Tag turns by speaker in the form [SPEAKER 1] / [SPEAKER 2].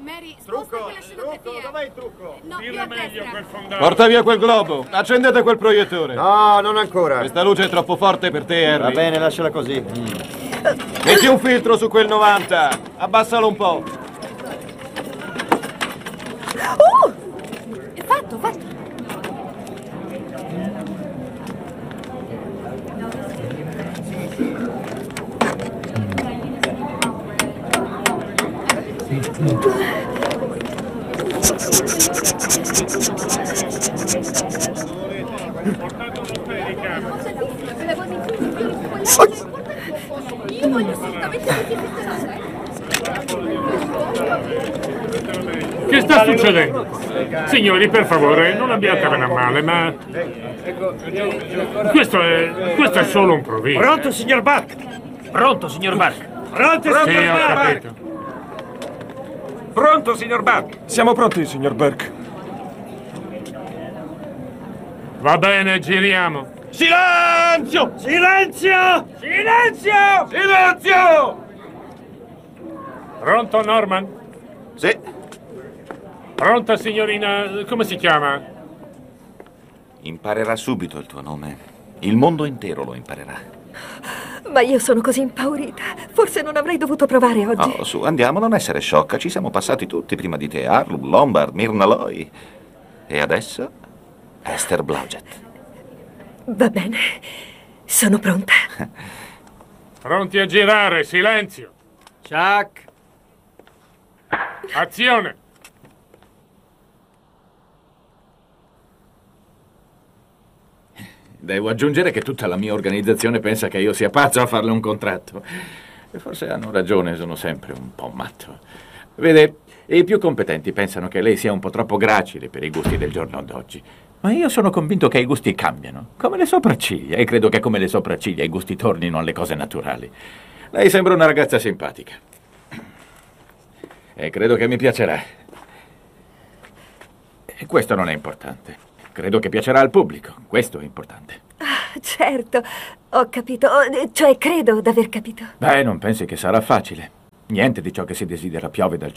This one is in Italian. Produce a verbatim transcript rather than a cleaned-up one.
[SPEAKER 1] Mary, sposta quella scenografia.
[SPEAKER 2] Dov'è il trucco?
[SPEAKER 1] No, più
[SPEAKER 3] Tira
[SPEAKER 1] a
[SPEAKER 3] meglio
[SPEAKER 1] destra.
[SPEAKER 3] quel fondale.
[SPEAKER 4] Porta via quel globo. Accendete quel proiettore.
[SPEAKER 2] No, non ancora.
[SPEAKER 4] Questa luce è troppo forte per te, Harry.
[SPEAKER 2] Va bene, lasciala così.
[SPEAKER 4] Metti un filtro su quel novanta. Abbassalo un po'.
[SPEAKER 1] Oh! È fatto, fatto.
[SPEAKER 3] Portate uno Steadicam.
[SPEAKER 1] Io voglio assolutamente
[SPEAKER 3] Che sta succedendo? Signori, per favore, non abbiatevene a male, ma... Questo è... questo è solo un provino.
[SPEAKER 5] Pronto, signor Buck?
[SPEAKER 6] Pronto, signor Buck?
[SPEAKER 5] Pronto,
[SPEAKER 3] Sì,
[SPEAKER 5] signor
[SPEAKER 3] ho
[SPEAKER 5] Buck?
[SPEAKER 3] capito.
[SPEAKER 5] Pronto, signor Buck?
[SPEAKER 7] Siamo pronti, signor Burke.
[SPEAKER 3] Va bene, giriamo.
[SPEAKER 5] Silenzio! Silenzio! Silenzio! Silenzio!
[SPEAKER 3] Pronto, Norman?
[SPEAKER 2] Sì.
[SPEAKER 3] Pronta, signorina... come si chiama?
[SPEAKER 8] Imparerà subito il tuo nome. Il mondo intero lo imparerà.
[SPEAKER 9] Ma io sono così impaurita. Forse non avrei dovuto provare oggi.
[SPEAKER 8] Oh, su, andiamo, non essere sciocca. Ci siamo passati tutti prima di te. Harlow, Lombard, Myrna Loy. E adesso Esther Blodgett.
[SPEAKER 9] Va bene. Sono pronta.
[SPEAKER 3] Pronti a girare, silenzio.
[SPEAKER 5] Chuck!
[SPEAKER 3] Azione.
[SPEAKER 6] Devo aggiungere che tutta la mia organizzazione pensa che io sia pazzo a farle un contratto. E forse hanno ragione, sono sempre un po' matto. Vede, i più competenti pensano che lei sia un po' troppo gracile per i gusti del giorno d'oggi. Ma io sono convinto che i gusti cambiano, come le sopracciglia, e credo che come le sopracciglia i gusti tornino alle cose naturali. Lei sembra una ragazza simpatica. E credo che mi piacerà. E questo non è importante. Credo che piacerà al pubblico. Questo è importante.
[SPEAKER 9] Ah, certo. Ho capito. Oh, Cioè, credo d'aver capito.
[SPEAKER 6] Beh, non pensi che sarà facile. Niente di ciò che si desidera piove dal cielo.